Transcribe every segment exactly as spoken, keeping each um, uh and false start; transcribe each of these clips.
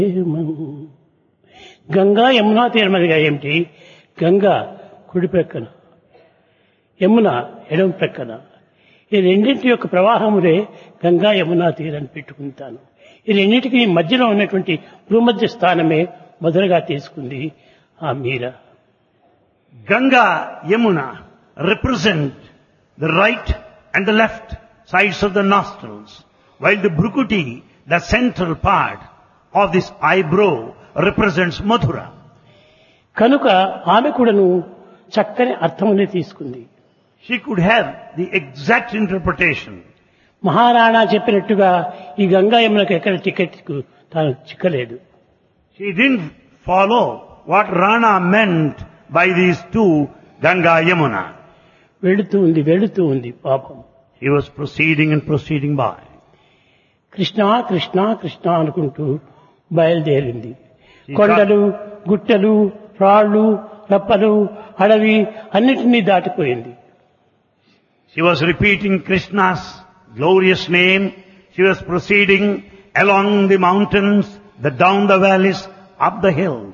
గంగా యమునా తీరమదిగా ఏమిటి? గంగా కుడి ప్రక్కన, యమున ఎడమ ప్రక్కన. ఈ రెండింటి యొక్క ప్రవాహములే గంగా యమునా తీరని పెట్టుకుంటాను. ఈ రెండింటికి మధ్యలో ఉన్నటువంటి భూమధ్య స్థానమే మొదలుగా తీసుకుంది ఆ మీరా. Ganga, Yamuna represent the right and the left sides of the nostrils, while the Bhrukuti, the central part of this eyebrow, represents Mathura. కనుక ఆమె కూడాను చక్కని అర్థమునే తీసుకుంది. She could have the exact interpretation. Maharana చెప్పినట్టుగా ఈ గంగా యమునకు ఎక్కడ టికెట్ తాను చిక్కలేదు. She didn't follow what Rana meant by these two, Ganga, Yamuna. వెళుతూ ఉంది వెళుతూ ఉంది పాపం. He was proceeding and proceeding by. Krishna Krishna Krishna అనుకుంటూ బయలుదేరింది. కొండలు, గుట్టలు, రాళ్ళు, రప్పలు, అడవి అన్నిటినీ దాటిపోయింది. She was repeating Krishna's glorious name. She was proceeding along the mountains, the down the valleys, up the hills.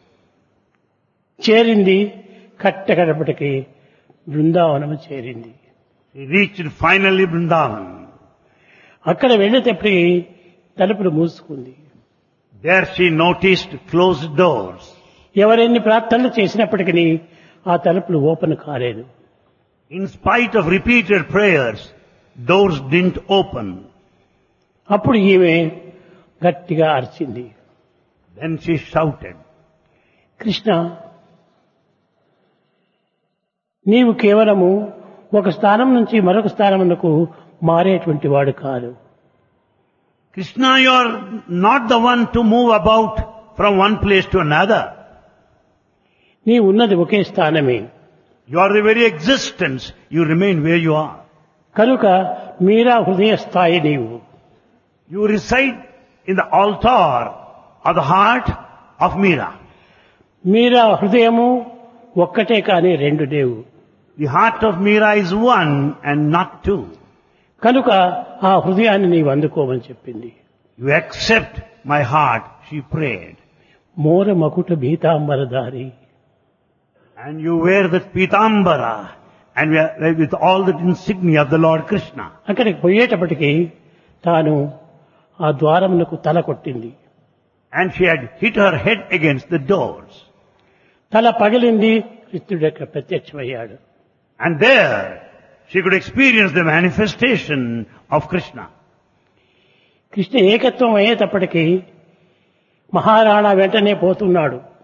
చేరింది కట్టకడపటికి బృందావనము చేరింది. She reached finally Vrindavan. అక్కడ వెళ్ళేటప్పటికి తలుపులు మూసుకుంది. There she noticed closed doors. ఎవరెన్ని ప్రార్థనలు చేసినప్పటికీ ఆ తలుపులు ఓపెన్ కాలేదు. In spite of repeated prayers, doors didn't open. అప్పుడు ఈమె గట్టిగా అరిచింది. Then she shouted, కృష్ణ, నీవు కేవలము ఒక స్థానం నుంచి మరొక స్థానమునకు మారేటువంటి వాడు కాదు. Krishna, you are not the one to move about from one place to another. నీ ఉన్నది ఒకే స్థానమే. You are the very existence. You remain where you are. కనుక మీరా హృదయ స్థాయి నీవు. You reside in the altar of the heart of Meera. మీరా హృదయము ఒక్కటే కానీ రెండు లేవు. The heart of Meera is one and not two. కనుక ఆ హృదయాన్ని నీవు అందుకోమని చెప్పింది. You accept my heart, she prayed. మోర మకుట భీతాంబరధారి. And you wear that pitambara and with all that insignia of the Lord Krishna. అక్కడికి పోయేటప్పటికి తాను ఆ ద్వారమునకు తల కొట్టింది. And she had hit her head against the doors. తల పగిలింది. కృష్ణుడు అక్కడ ప్రత్యక్షమయ్యాడు. And there she could experience the manifestation of Krishna. Krishna ఏకత్వం అయ్యేటప్పటికీ మహారాణా వెంటనే పోతున్నాడు.